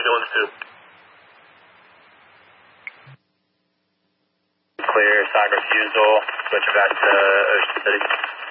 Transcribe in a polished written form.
ambulance too. Clear, side refusal, switch back to Ocean City.